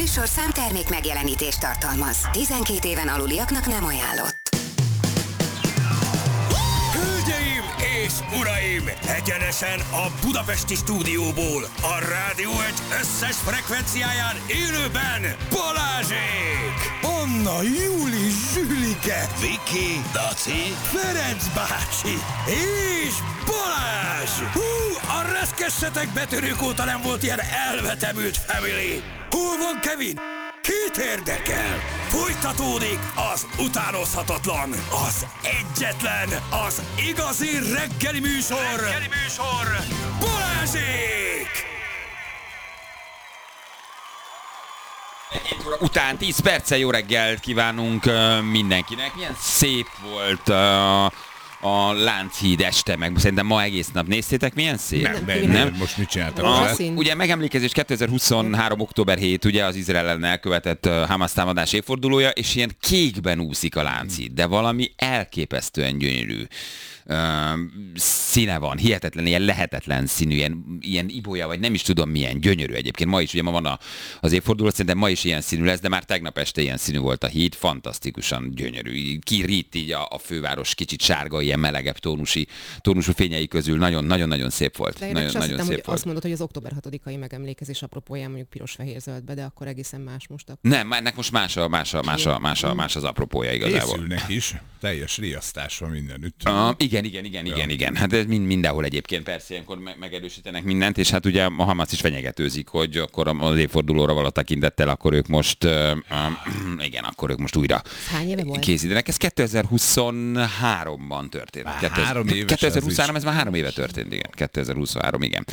műsorszám termék megjelenítést tartalmaz. 12 éven aluliaknak nem ajánlott. Hölgyeim és uraim! Egyenesen a budapesti stúdióból, a Rádió Egy összes frekvenciáján élőben Balázsék! Anna, Júli, Zsülike, Viki, Daci, Ferenc bácsi és Balázs! Hú, a reszkessetek betörők óta nem volt ilyen elvetemült family! Hol van Kevin? Kit érdekel? Folytatódik az utánozhatatlan, az egyetlen, az igazi reggeli műsor, Balázsék! Után 10 perccel jó reggelt kívánunk mindenkinek. Milyen szép volt a Lánchíd este, meg szerintem ma egész nap néztétek, milyen szép? Nem. Most mit csináltak? Ugye megemlékezés 2023. október 7, ugye az Izrael ellen elkövetett Hamas támadás évfordulója, és ilyen kékben úszik a Lánchíd, de valami elképesztően gyönyörű színe van, hihetetlen, ilyen lehetetlen színű, ilyen ibolya, vagy nem is tudom milyen, gyönyörű egyébként. Ma is, ugye ma van az évforduló, szerintem ma is ilyen színű lesz, de már tegnap este ilyen színű volt a híd, fantasztikusan gyönyörű. Kirít így a főváros kicsit sárga, ilyen melegebb tónusú fényei közül, nagyon-nagyon szép volt. De én nagyon szép volt. Hogy azt mondod, hogy az október 6-ai megemlékezés apropóján mondjuk piros-fehér-zöldbe, de akkor egészen más most. Nem, ennek most más az apropója igazából. Készülnek is, teljes riasztás van mindenütt. Igen. Hát ez mindenhol egyébként persze ilyenkor megerősítenek mindent, és hát ugye a Hamas is fenyegetőzik, hogy akkor az évfordulóra való tekintettel, akkor ők most újra készítenek. Ez 2023-ban történt. 2023, ez már 3 éve történt, igen. 2023, igen.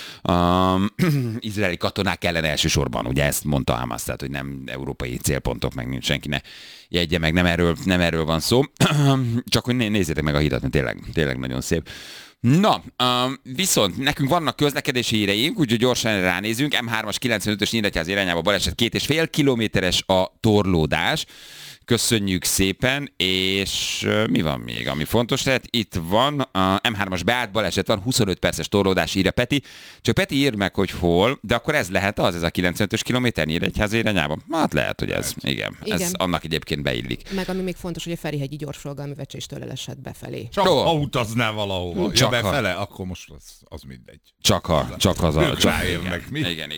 Izraeli katonák ellen elsősorban, ugye ezt mondta Hamas, tehát hogy nem európai célpontok, meg nincs senki ne jegye meg, nem erről van szó. Csak hogy nézzétek meg a hírat, mert tényleg nagyon szép. Na, viszont nekünk vannak közlekedési híreink, úgyhogy gyorsan ránézünk. M3-as 95-ös Nyíregyháza irányába baleset, 2,5 kilométeres a torlódás. Köszönjük szépen, és mi van még, ami fontos lehet? Itt van a M3-as beállt baleset, van 25 perces torlódás, írja Peti. Csak Peti írd meg, hogy hol, de akkor ez lehet ez a 95-ös kilométer Nyíregyháza irányában? Hát lehet, hogy ez, igen. Ez annak egyébként beillik. Meg ami még fontos, hogy a Ferihegyi gyorsforgalmi vecséstől elesett befelé. Csak ha utaznál valahova, csak befele, akkor most az mindegy. Csak az a... Meg mi? Igen.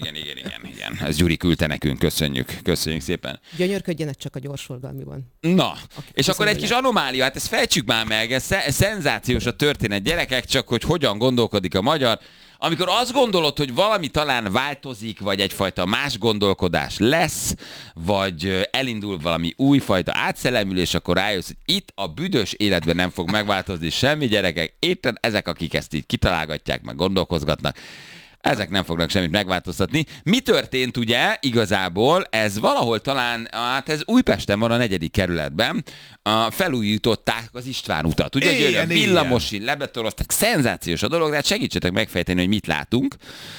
Ez Gyuri küldte nekünk, köszönjük szépen. Gyönyörködjenek csak a gyorsforgalmi. Na, és akkor egy kis anomália, hát ezt fejtsük már meg, ez szenzációs a történet, gyerekek, csak hogy hogyan gondolkodik a magyar. Amikor azt gondolod, hogy valami talán változik, vagy egyfajta más gondolkodás lesz, vagy elindul valami újfajta átszellemülés, akkor rájössz, hogy itt a büdös életben nem fog megváltozni semmi, gyerekek. Éppen ezek, akik ezt így kitalálgatják, meg gondolkozgatnak, ezek nem fognak semmit megváltoztatni. Mi történt ugye igazából? Ez valahol talán, hát ez Újpesten van a 4. kerületben, felújították az István utat. Ugye villamosin lebetorozták, szenzációs a dolog, de hát segítsetek megfejteni, hogy mit látunk.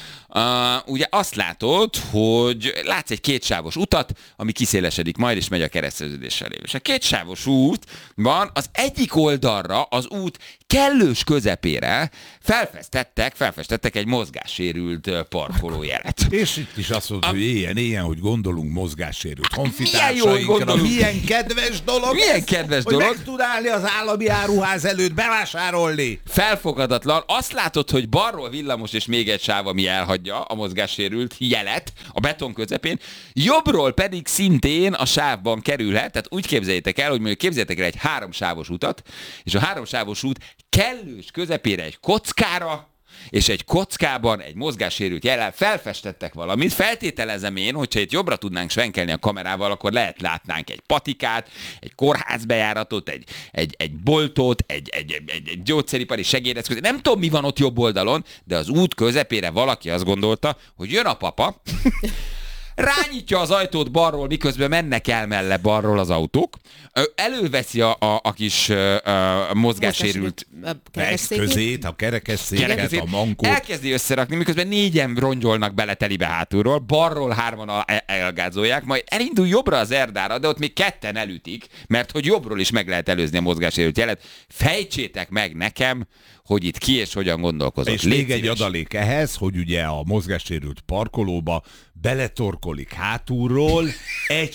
Ugye azt látod, hogy látsz egy kétsávos utat, ami kiszélesedik majd, és megy a kereszteződés felé. És a kétsávos út van, az egyik oldalra az út kellős közepére felfestettek egy mozgássérült parkolójelet. És itt is azt mondod, hogy ilyen, hogy gondolunk mozgássérült honfitársainkra. Milyen kedves dolog. Hogy meg tud állni az állami áruház előtt bevásárolni. Felfogadatlan. Azt látod, hogy balról villamos és még egy sáv, ami elhagyja a mozgássérült jelet a beton közepén, jobbról pedig szintén a sávban kerülhet, tehát úgy képzeljétek el, hogy mondjuk képzeljétek el egy 3-sávos utat, és a 3-sávos út kellős közepére egy kockára, és egy kockában egy mozgássérült jellel felfestettek valamit. Feltételezem én, hogyha itt jobbra tudnánk svenkelni a kamerával, akkor látnánk egy patikát, egy kórházbejáratot, egy boltot, egy gyógyszeripari segédeszköz. Nem tudom, mi van ott jobb oldalon, de az út közepére valaki azt gondolta, hogy jön a papa, rányitja az ajtót balról, miközben mennek el melle balról az autók, előveszi a kis mozgássérült eszközét, a kerekesszéket, a mankót. Elkezdi összerakni, miközben 4-en rongyolnak bele telibe hátulról, balról 3-an elgázolják, majd elindul jobbra az Erdára, de ott még 2-en elütik, mert hogy jobbról is meg lehet előzni a mozgássérült jelet. Fejtsétek meg nekem, hogy itt ki és hogyan gondolkozott. És még egy adalék ehhez, hogy ugye a mozgássérült parkolóba beletorkolik hátulról egy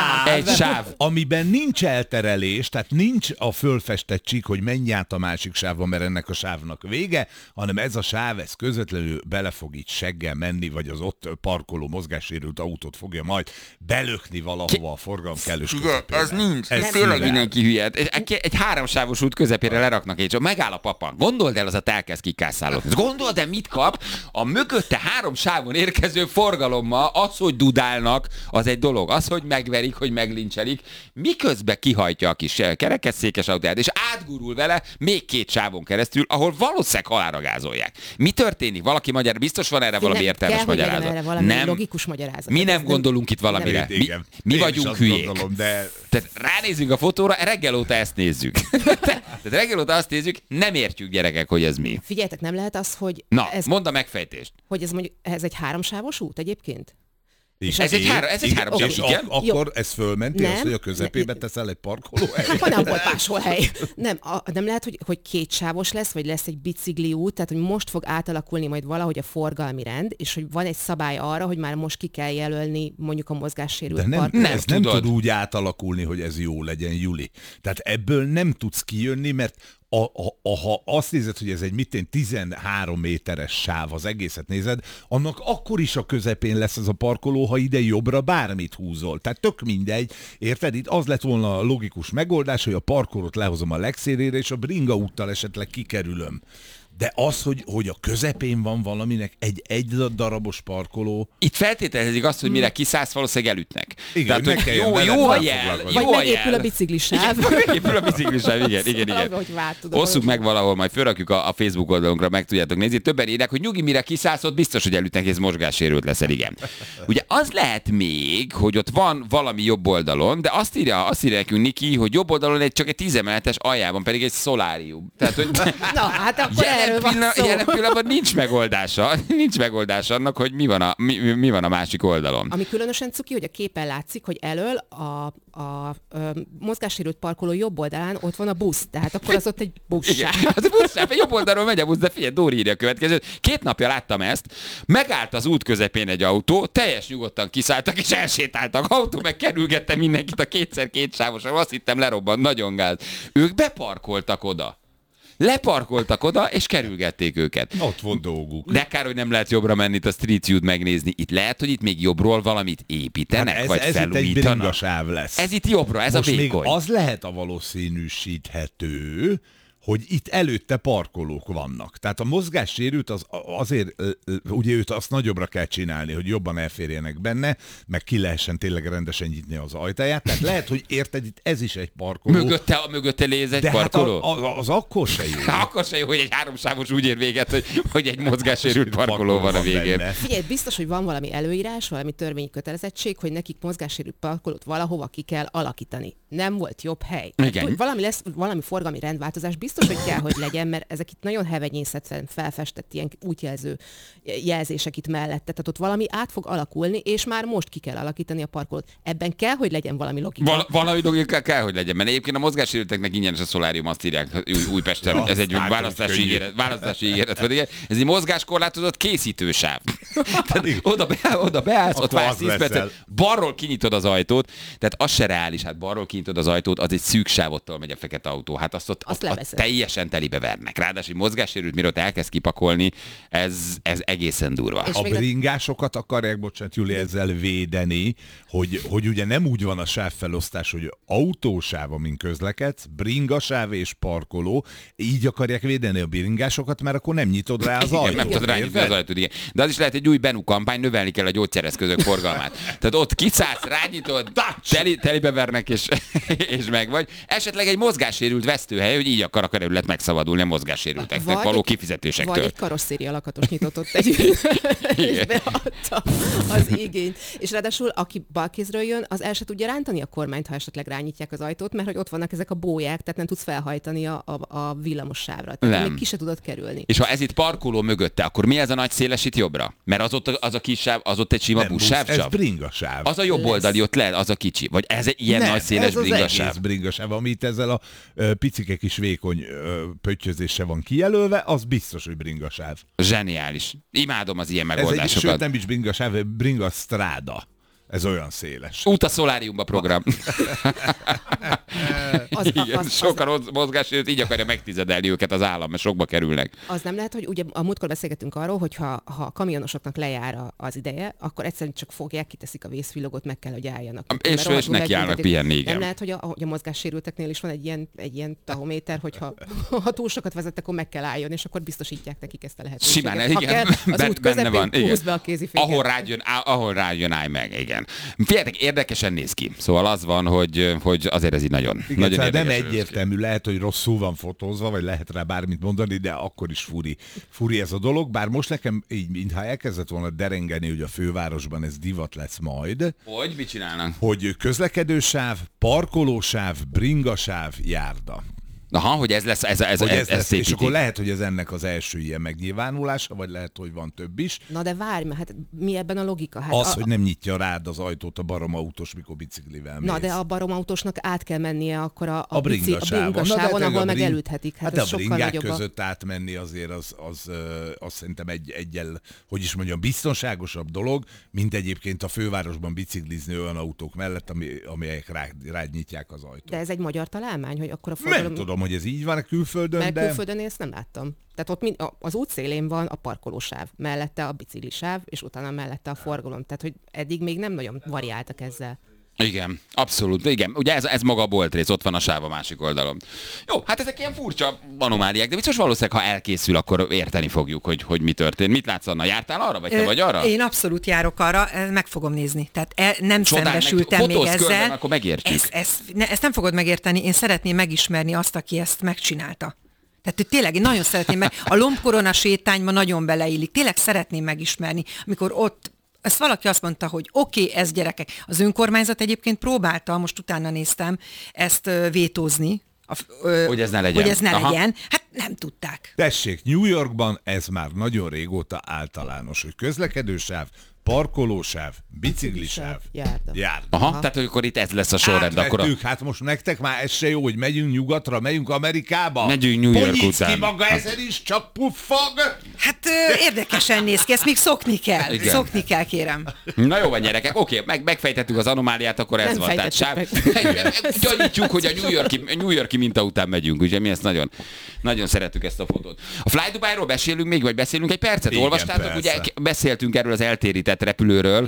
sáv, amiben nincs elterelés, tehát nincs a fölfestett csík, hogy menj át a másik sávba, mert ennek a sávnak vége, hanem ez a sáv, ez közvetlenül bele fog így seggel menni, vagy az ott parkoló mozgássérült autót fogja majd belökni valahova a forgalom kellős közepére. Ez nincs. Ez tényleg mindenki hülye. Egy háromsávos út közepére leraknak egy, megáll a papa. Gondold el, az a elkezd kikászálódni. Gondold el, mit kap a mögötte 3 sávon érkező forgalommal. Az, hogy dudálnak, az egy dolog. Az, hogy megverik, hogy meglincselik, miközben kihajtja a kis kerekesszékes autóját, és átgurul vele még 2 sávon keresztül, ahol valószínűleg halálra gázolják. Mi történik? Valaki biztos van erre valami értelmes magyarázat? Erre valami nem. Logikus magyarázat. Mi nem gondolunk itt valamire. Mi vagyunk hülyék. Gondolom, de... Tehát ránézünk a fotóra, reggel óta ezt nézzük. Tehát reggel óta azt nézzük, nem értjük, gyerekek, hogy ez mi. Figyeljetek, nem lehet az, hogy... Na, mondd a megfejtést. Hogy ez egy 3-sávos út egyébként? És ez egy háromsávos, igen? Akkor ez fölmenti azt, hogy a közepébe teszel egy parkolóhelyet? Hát, ha nem volt máshol hely. Nem lehet, hogy 2 sávos lesz, vagy lesz egy bicikli út, tehát hogy most fog átalakulni majd valahogy a forgalmi rend, és hogy van egy szabály arra, hogy már most ki kell jelölni mondjuk a mozgássérült parkolót. Ez nem tud úgy átalakulni, hogy ez jó legyen, Juli. Tehát ebből nem tudsz kijönni, mert ha azt nézed, hogy ez egy 13 méteres sáv, az egészet nézed, annak akkor is a közepén lesz ez a parkoló, ha ide jobbra bármit húzol. Tehát tök mindegy, érted? Itt az lett volna a logikus megoldás, hogy a parkolót lehozom a legszélére, és a bringa úttal esetleg kikerülöm. De az, hogy a közepén van valaminek egy darabos parkoló... Itt feltételezik azt, hogy mire kiszállsz, valószínűleg elütnek. Igen, tehát, hogy jó a jel. Vagy megépül a biciklisáv. Megépül a biciklisáv, igen. Osszuk meg valahol, majd fölrakjuk a Facebook oldalunkra, meg tudjátok nézni. Többen írják, hogy nyugi, mire kiszállsz, ott biztos, hogy elütnek, és mozgássérült leszel, igen. Ugye az lehet még, hogy ott van valami jobb oldalon, de azt írja nekünk Niki, hogy jobb oldalon csak egy 10 emeletes, aljában pedig egy szolárium. Tehát, hogy na, hát akkor jelen pillanatban nincs megoldása annak, hogy mi van a másik oldalon. Ami különösen cuki, hogy a képen látszik, hogy elől a mozgássérült parkoló jobb oldalán ott van a busz, tehát akkor az ott egy buszsáv. Az a buszsáv, jobb oldalról megy a busz, de figyelj, Dóri írja a következőt. 2 napja láttam ezt, megállt az út közepén egy autó, teljes nyugodtan kiszálltak és elsétáltak. Autó meg kerülgette mindenkit a 2x2 sávosan, azt hittem lerobban, nagyon gáz. Ők beparkoltak oda. Leparkoltak oda, és kerülgették őket. Ott volt dolguk. De kár, hogy nem lehet jobbra menni itt a Street View-t megnézni. Itt lehet, hogy itt még jobbról valamit építenek, hát vagy felújítanak. Ez itt egy bringasáv lesz. Ez itt jobbra, ez most a vékony. Még az lehet a valószínűsíthető, hogy itt előtte parkolók vannak. Tehát a mozgássérült azért, ugye őt azt nagyobbra kell csinálni, hogy jobban elférjenek benne, meg ki lehessen tényleg rendesen nyitni az ajtaját. Tehát lehet, hogy érted, itt ez is egy parkoló. Mögötte léz egy parkoló? Hát az akkor se jó. Akkor se jó, hogy egy 3-sávos úgy ér véget, hogy egy mozgássérült parkoló van a végén. Figyelj, biztos, hogy van valami előírás, valami törvényi kötelezettség, hogy nekik mozgássérült parkolót valahova ki kell alakítani. Nem volt jobb hely. Igen. Valami forgalmi rendváltozás biztos, hogy kell, hogy legyen, mert ezek itt nagyon hevenyészetesen felfestett ilyen útjelző jelzések itt mellette. Tehát ott valami át fog alakulni, és már most ki kell alakítani a parkolót. Ebben kell, hogy legyen valami logika. Valami logika kell, hogy legyen, mert egyébként a mozgássérülteknek ingyenes a szolárium, azt írják Újpesten. Ez egy választási ígéret. Ez egy mozgáskorlátozott készítősáv. Oda beállsz, ott vársz 10 percet, balról kinyitod az ajtót, tehát az se reális, hát balról kinyitod az ajtót, az egy szűk sáv, ottól megy a fekete autó. Hát azt teljesen telibe vernek. Ráadásul mozgássérült, mire ott elkezd kipakolni, ez egészen durva. A bringásokat akarják, bocsánat, Júli, ezzel védeni, hogy ugye nem úgy van a sávfelosztás, hogy autósáv, amin közlekedsz, bringasáv és parkoló, így akarják védeni a bringásokat, mert akkor nem nyitod rá az ajtót. Nem tudod rányitni az ajtót, igen. De az is lehet egy új Benú kampány, növelni kell a gyógyszereszközök forgalmát. Tehát ott kiszállsz, rányitod, telibe vernek, és meg vagy. Esetleg egy mozgássérült vesztőhely, hogy így akar a kerület megszabadulni a mozgássérülteknek való kifizetésektől. Vagy egy karosszéria lakatos nyitott ott és beadta az igényt. És ráadásul, aki balkézről jön, az el se tudja rántani a kormányt, ha esetleg rányitják az ajtót, mert hogy ott vannak ezek a bóják, tehát nem tudsz felhajtani a villamos sávra. Tehát még ki se tudod kerülni. És ha ez itt parkoló mögötte, akkor mi ez a nagy széles itt jobbra? Mert az a kis sáv, az ott egy sima buszsáv? Ez bringasáv. Az a jobb oldali ott le, az a kicsi. Vagy ez ilyen nagy széles bringasáv? Ez bringasáv, amit ezzel a picike kis vékony pöttyözése van kijelölve, az biztos, hogy bringasáv. Zseniális. Imádom az ilyen Ez egy, megoldásokat. sőt, nem is bringasáv, bringastráda. Ez olyan széles. Út a szoláriumba program. Igen, sokan mozgásért így akarja megtizedelni őket az állam, mert sokba kerülnek. Az nem lehet, hogy ugye a múltkor beszélgetünk arról, hogy ha a kamionosoknak lejár az ideje, akkor egyszerűen csak fogják, kiteszik a vészvilogot, meg kell, hogy álljanak. És nekiállnak pihenni, igen. Nem lehet, hogy a mozgássérülteknél is van egy ilyen tahométer, hogyha túl sokat vezet, akkor meg kell álljon, és akkor biztosítják nekik ezt a lehetőséget. Simán, igen. Az út közepén húzd be a kéziféket. Ahol rájön, állj meg, igen. Figyeljetek, érdekesen néz ki. Szóval az van, hogy azért ez így nagyon, igen, nagyon nem egyértelmű, lehet, hogy rosszul van fotózva, vagy lehet rá bármit mondani, de akkor is furi ez a dolog. Bár most nekem így, mintha elkezdett volna derengeni, hogy a fővárosban ez divat lesz majd. Hogy? Mit csinálnak? Hogy közlekedősáv, parkolósáv, bringasáv, járda. Aha, hogy ez lesz, ez lesz, és akkor lehet, hogy ez ennek az első ilyen megnyilvánulása, vagy lehet, hogy van több is. Na de várj, mert hát mi ebben a logika? Hát hogy nem nyitja rád az ajtót a baromautós, mikor biciklivel mész. Na de a baromautósnak át kell mennie akkor a bringasávon, ahol meg elüthetik. Hát a bringák között átmenni azért az szerintem egyel, hogy is mondjam, biztonságosabb dolog, mint egyébként a fővárosban biciklizni olyan autók mellett, amelyek rád nyitják az ajtót. De ez egy magyar találmány, hogy akkor a forgalom... Nem tudom, hogy ez így van a külföldön, mert külföldön én ezt nem láttam. Tehát ott az útszélén van a parkolósáv, mellette a biciklisáv, és utána mellette a forgalom. Tehát, hogy eddig még nem nagyon variáltak ezzel. Igen, abszolút, igen. Ugye ez maga a boltrész, ott van a sáv a másik oldalon. Jó, hát ezek ilyen furcsa anomáliák, de biztos valószínűleg, ha elkészül, akkor érteni fogjuk, hogy mi történt. Mit látsz, Anna? Jártál arra, vagy te vagy arra? Én abszolút járok arra, meg fogom nézni. Tehát nem szembesültem még ezzel. Körben, akkor megértjük. Ezt nem fogod megérteni, én szeretném megismerni azt, aki ezt megcsinálta. Tehát hogy tényleg én nagyon szeretném a lombkorona sétányba nagyon beleillik. Tényleg szeretném megismerni, amikor ott ezt valaki azt mondta, hogy oké, ez gyerekek. Az önkormányzat egyébként próbálta, most utána néztem, ezt vétózni. Hogy ez ne legyen. Hogy ez ne legyen. Hát nem tudták. Tessék, New Yorkban ez már nagyon régóta általános, hogy közlekedősáv, parkolósáv, biciklisáv, járda. Aha, tehát akkor itt ez lesz a sorrend. Hát most nektek már ez se jó, hogy megyünk nyugatra, megyünk Amerikába. Megyünk New York után. Ki maga ezen is, csak puffog. Hát érdekesen néz ki, ezt még szokni kell. Igen. Szokni kell, kérem. Na jó van, gyerekek, oké, megfejtettük az anomáliát, akkor ez van. Tehát gyanítjuk, hogy a New Yorki minta után megyünk, ugye mi ezt nagyon szeretjük ezt a fotót. A Fly Dubai-ról beszélünk még, vagy beszélünk egy percet? Igen, olvastátok, persze. Ugye beszéltünk erről az eltérített repülőről,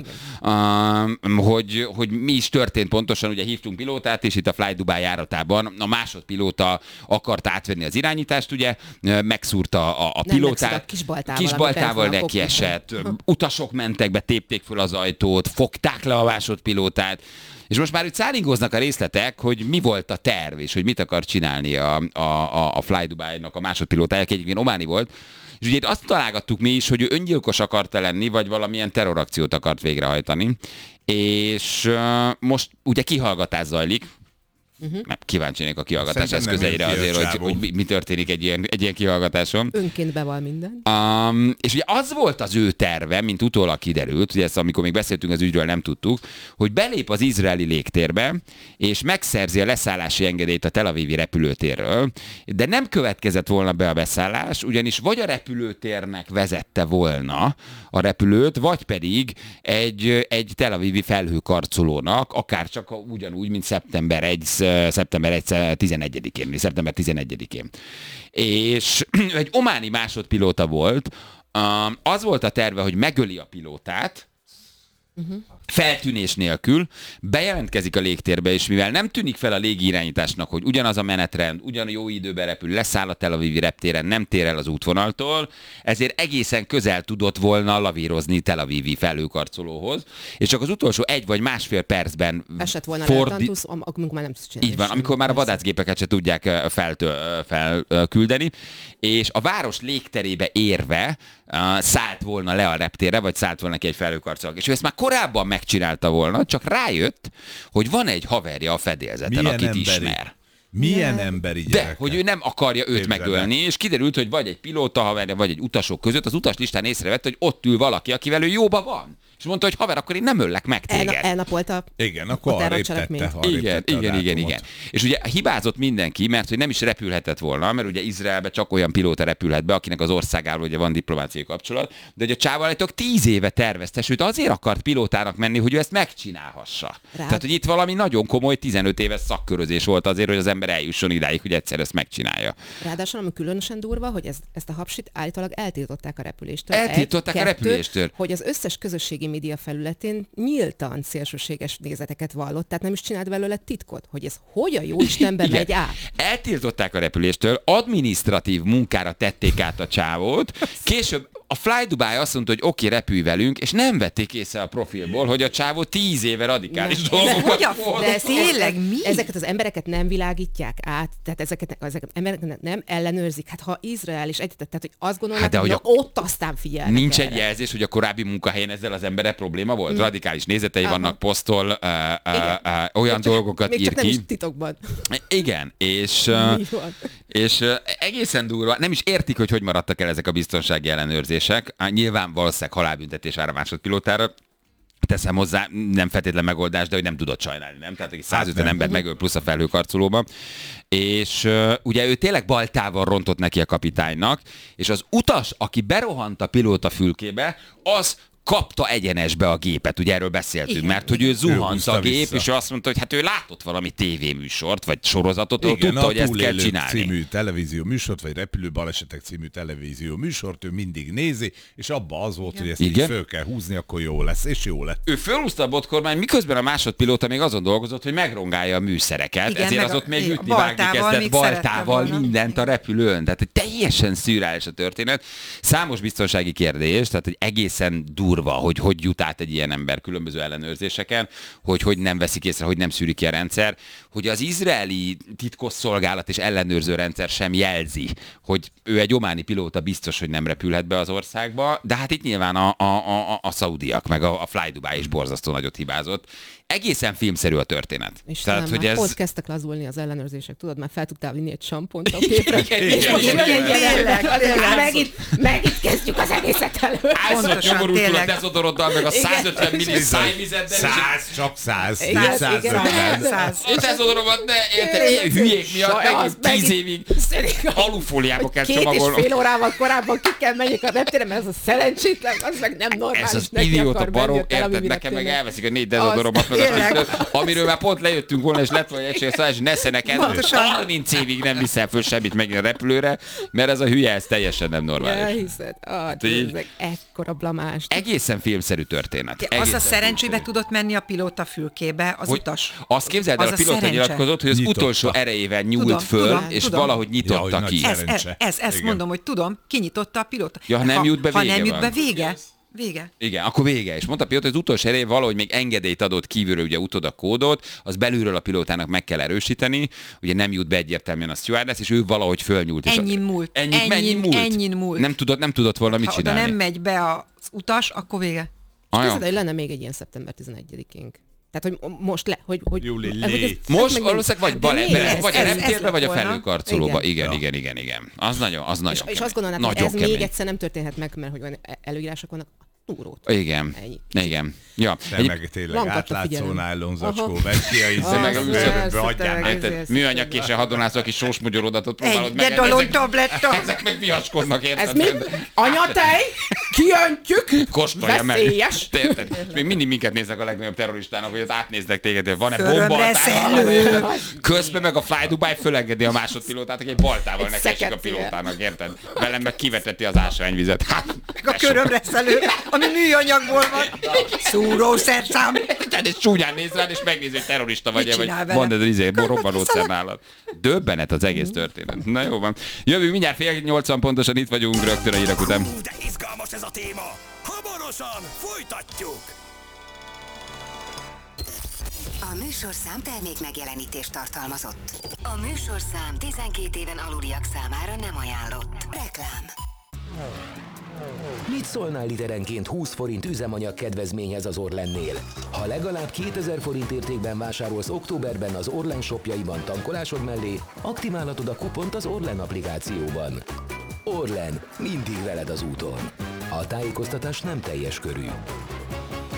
hogy mi is történt pontosan, ugye hívtunk pilótát, és itt a Fly Dubai járatában a másodpilóta akart átvenni az irányítást, ugye, megszúrta a pilótát, kisbaltával neki esett, utasok mentek be, tépték föl az ajtót, fogták le a másodpilótát, és most már úgy szállingoznak a részletek, hogy mi volt a terv, és hogy mit akar csinálni a Fly Dubai-nak a másodpilótája, aki egyébként ománi volt. És ugye itt azt találgattuk mi is, hogy ő öngyilkos akart lenni, vagy valamilyen terrorakciót akart végrehajtani. És most ugye kihallgatás zajlik. Kíváncsi lennék a kihallgatás eszközeire azért, hogy mi történik egy ilyen kihallgatáson. Önként beval minden. És ugye az volt az ő terve, mint utólag kiderült, ugye ezt amikor még beszéltünk az ügyről, nem tudtuk, hogy belép az izraeli légtérbe, és megszerzi a leszállási engedélyt a Tel Avivi repülőtérről, de nem következett volna be a beszállás, ugyanis vagy a repülőtérnek vezette volna a repülőt, vagy pedig egy Tel Avivi felhőkarcolónak, akár csak ugyanúgy, mint szeptember 11-én. És egy ománi másodpilóta volt, az volt a terve, hogy megöli a pilótát, feltűnés nélkül, bejelentkezik a légtérbe, és mivel nem tűnik fel a légirányításnak, hogy ugyanaz a menetrend, ugyan jó időben repül, leszáll a Tel Avivi reptéren, nem tér el az útvonaltól, ezért egészen közel tudott volna lavírozni Tel Avivi felhőkarcolóhoz, és csak az utolsó 1 vagy másfél percben esett volna amikor már nem csinálni. Így van, amikor már a vadászgépeket se tudják felküldeni, és a város légterébe érve szállt volna le a reptérre, vagy szállt volna ki egy felhőkarcolónak. És ő ezt már korábban megcsinálta volna, csak rájött, hogy van egy haverja a fedélzeten, akit ismer. Milyen emberi gyereke. De, hogy ő nem akarja őt megölni, és kiderült, hogy vagy egy pilóta haverja, vagy egy utasok között az utasnistán észrevett, hogy ott ül valaki, akivel ő jóba van. És mondta, hogy haver, akkor én nem öllek meg téged. Elnapolta. Igen, akkor arrébb tette. Igen. És ugye hibázott mindenki, mert hogy nem is repülhetett volna, mert ugye Izraelbe csak olyan pilóta repülhet be, akinek az országával ugye van diplomáciai kapcsolat, de hogy a csávalátok 10 éve tervezte, sőt azért akart pilótának menni, hogy ő ezt megcsinálhassa. Tehát, hogy itt valami nagyon komoly 15 éves szakkörözés volt azért, hogy az ember eljusson idáig, hogy egyszer ezt megcsinálja. Ráadásul ami különösen durva, hogy ezt a hapsit állítólag eltiltották a repüléstől. Eltiltották a repüléstől. Hogy az összes közösségi média felületén nyíltan szélsőséges nézeteket vallott, tehát nem is csinált belőle titkot, hogy ez hogy a jó Istenbe megy át. Eltiltották a repüléstől, adminisztratív munkára tették át a csávót, később a Fly Dubai azt mondta, hogy oké, repülj velünk, és nem vették észre a profilból, hogy a csávó 10 éve radikális dolgokat de tényleg mi? Ezeket az embereket nem világítják át, tehát ezeket embereket nem ellenőrzik. Hát ha Izrael is egyetet, tehát hogy azt gondolnak, hogy ott aztán figyelnek. Nincs erre. egy jelzés, hogy a korábbi munkahelyen ezzel az emberre probléma volt? Radikális nézetei vannak, posztol, olyan dolgokat még ír csak ki. nem is titokban. Igen, és egészen durva, nem is értik, hogy maradtak el ezek a biztonsági ellenőrzések. Nyilván valószínűleg halálbüntetés vár a másodpilótára. Teszem hozzá, nem feltétlen megoldás, de hogy nem tudott sajnálni, nem? Tehát 150 ember megöl plusz a felhőkarcolóban. És ugye ő tényleg baltával rontott neki a kapitánynak, és az utas, aki berohant a pilóta fülkébe, az kapta egyenesbe a gépet, ugye erről beszéltünk, igen, mert hogy ő zuhant a gép, vissza. És ő azt mondta, hogy hát ő látott valami tévéműsort, vagy sorozatot, igen, tudta, hogy ezt kell csinálni. Című televízió műsort, vagy repülő balesetek című televízió műsort, ő mindig nézi, és abba az volt, igen, hogy ezt így föl kell húzni, akkor jó lesz, és jó lett. Ő fölhúzta a botkormány, miközben a másodpilóta még azon dolgozott, hogy megrongálja a műszereket, igen, ezért az ott még ütni vágni kezdett baltával mindent a repülőn. Tehát egy teljesen szürreális a történet. Számos biztonsági kérdés, tehát egy egészen hogy jut át egy ilyen ember különböző ellenőrzéseken, hogy nem veszik észre, hogy nem szűri ki a rendszer, hogy az izraeli titkosszolgálat és ellenőrző rendszer sem jelzi, hogy ő egy ománi pilóta biztos, hogy nem repülhet be az országba, de hát itt nyilván a szaudiak, meg a Fly Dubai is borzasztó nagyot hibázott. Egészen filmszerű a történet. És tehát, hogy ez... ott kezdtek lazulni az ellenőrzések, tudod, már fel tudtál vinni egy sampont a képre. Megint kezdjük az egészet elő. Pontosan, nyomorultul a dezodoroddal, meg a 150 milli szájvizeddel. 100. A dezodoromat ilyen hülyék miatt megint 10 évig alufóliába kell csomagolnom. 2,5 órával korábban ki kell menjek a reptére, mert ez a szerencsétlen, az meg nem normális. Ez az idióta barom, érted, nekem meg elveszik a 4 dezodoromat, amiről már pont lejöttünk volna, és lett volna egy és nesze neked, 30 évig nem viszel föl semmit megint a repülőre, mert ez a hülye, ez teljesen nem normális. Elhiszed, tényleg ekkora blamást. Egészen filmszerű történet. Az a szerencsébe tudott menni a pilóta fülkébe, az utas. Azt képzeld el, a pilóta nyilatkozott, hogy az utolsó erejével nyúlt föl, és valahogy nyitotta ki. Ezt mondom, hogy tudom, kinyitotta a pilóta. Ja, ha nem jut be, vége. Ha nem jut be, vége. Igen, akkor vége. És mondta a pilóta, hogy az utolsó erély valahogy még engedélyt adott kívülről, ugye utoda kódot, az belülről a pilótának meg kell erősíteni, ugye nem jut be egyértelműen a stewardess, és ő valahogy fölnyúlt. Ennyin múlt. Nem tudott volna mit csinálni. Ha nem megy be az utas, akkor vége. Képzeld, hogy lenne még egy ilyen szeptember 11-ink. Tehát, hogy most most valószínűleg vagy a reptérbe, vagy a felhőkarcolóba. Igen. Az nagyon és azt gondolnám, hogy ez még egyszer nem történhet meg, mert hogy van előírások vannak, túrót. Igen. Ja. Te meg tényleg átlátszó nájlon zacskó vestia, hiszen meg a műszerűbbe adjál. Műanyag késsel hadonászol, aki sósmogyorodatot próbálod meg. Ezek meg viaskodnak, érted? Ez mi? Anyatej? Kiöntjük? Kóstolja meg. Veszélyes. Még mindig minket néznek a legnagyobb terroristának, hogy átnéznek téged, hogy van-e bombaltával. Közben meg a Fly Dubai fölengedi a másodpilótát, aki egy baltával nekesik a pilótának, érted? Velem meg kiveteti az ásványvizet. A körömreszelő, ami műanyagból van. Szúrószerszám. Tehát ez csúnyán néz rád, és megnézi, hogy terrorista vagy-e, vagy mondd, hogy robbanószer nálad. Döbbenet az egész történet. Na jó van. Jövünk mindjárt 7:80 pontosan, itt vagyunk rögtön a hírek után. De izgalmas ez a téma. Hamarosan folytatjuk. A műsorszám termék megjelenítést tartalmazott. A műsorszám 12 éven aluliak számára nem ajánlott. Reklám. Mit szólnál literenként 20 forint üzemanyag kedvezményhez az Orlennél? Ha legalább 2000 forint értékben vásárolsz októberben az Orlen shopjaiban tankolásod mellé, aktiválhatod a kupont az Orlen applikációban. Orlen, mindig veled az úton. A tájékoztatás nem teljes körű.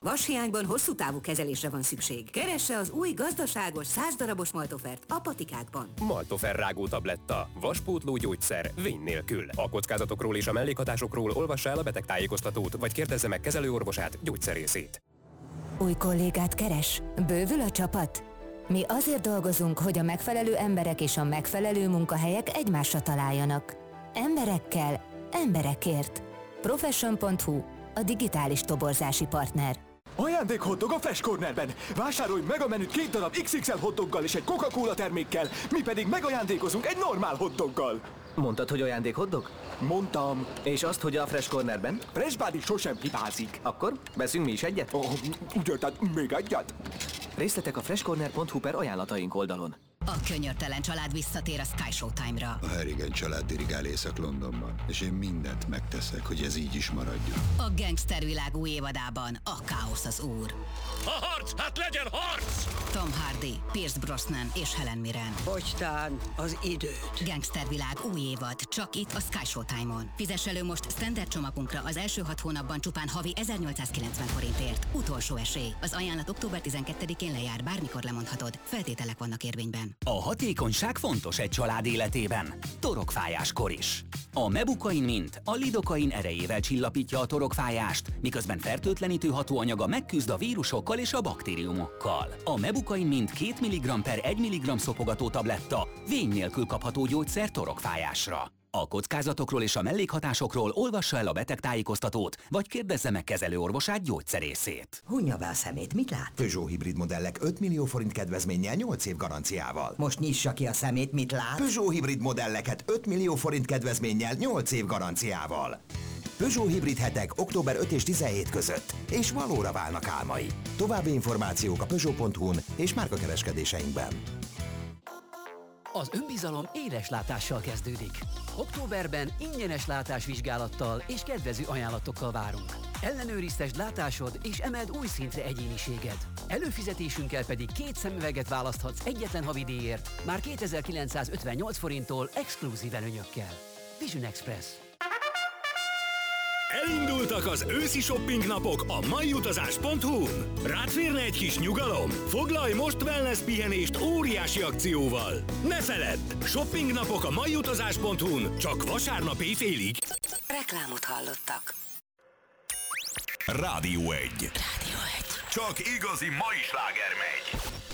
Vashiányban hosszú távú kezelésre van szükség. Keresse az új gazdaságos 100 darabos Maltofert a patikákban. Maltofer rágó tabletta. Vaspótló gyógyszer vény nélkül. A kockázatokról és a mellékhatásokról olvassa el a betegtájékoztatót, vagy kérdezze meg kezelőorvosát, gyógyszerészét. Új kollégát keres? Bővül a csapat? Mi azért dolgozunk, hogy a megfelelő emberek és a megfelelő munkahelyek egymásra találjanak. Emberekkel, emberekért. Profession.hu, a digitális toborzási partner. Ajándék hotdog a Fresh Cornerben! Vásárolj meg a menüt 2 darab XXL hotdoggal és egy Coca-Cola termékkel, mi pedig megajándékozunk egy normál hotdoggal. Mondtad, hogy ajándék hotdog? Mondtam. És azt, hogy a Fresh Cornerben? Fresh Buddy sosem hibázik. Akkor veszünk mi is egyet? Ugye, tehát még egyet? Részletek a freshcorner.hu/ajánlataink oldalon. A könyörtelen család visszatér a Sky Showtime-ra. A Harrigan család dirigál Észak-Londonban, és én mindent megteszek, hogy ez így is maradjon. A gangstervilág új évadában a káosz az úr. A harc, hát legyen harc! Tom Hardy, Pierce Brosnan és Helen Mirren. Hogytán az időt. Gangstervilág új évad, csak itt a Sky Showtime-on. Fizess elő most standard csomagunkra az első 6 hónapban csupán havi 1890 forintért. Utolsó esély. Az ajánlat október 12-én lejár, bármikor lemondhatod. Feltételek vannak érvényben. A hatékonyság fontos egy család életében. Torokfájáskor is. A Mebukain mint a lidokain erejével csillapítja a torokfájást, miközben fertőtlenítő hatóanyaga megküzd a vírusokkal és a baktériumokkal. A Mebukain mint 2 mg/1 mg szopogató tabletta vény nélkül kapható gyógyszer torokfájásra. A kockázatokról és a mellékhatásokról olvassa el a betegtájékoztatót, vagy kérdezze meg kezelőorvosát, gyógyszerészét. Hunja be a szemét, mit lát? Peugeot hibrid modellek 5 millió forint kedvezménnyel 8 év garanciával. Most nyissa ki a szemét, mit lát? Peugeot hibrid modelleket 5 millió forint kedvezménnyel 8 év garanciával. Peugeot hibrid hetek október 5 és 17 között, és valóra válnak álmai. További információk a Peugeot.hu-n és márkakereskedéseinkben. Az önbizalom éles látással kezdődik. Októberben ingyenes látásvizsgálattal és kedvező ajánlatokkal várunk. Ellenőriztesd látásod és emeld új szintre egyéniséged. Előfizetésünkkel pedig 2 szemüveget választhatsz egyetlen havidíjért, már 2958 forinttól exkluzív előnyökkel. Vision Express. Elindultak az őszi shopping napok a maiutazás.hu-n. Rád férne egy kis nyugalom? Foglalj most wellness pihenést óriási akcióval. Ne feledd! Shopping napok a maiutazás.hu-n csak vasárnap éjfélig. Reklámot hallottak. Rádió 1. Rádió 1. Csak igazi mai sláger megy.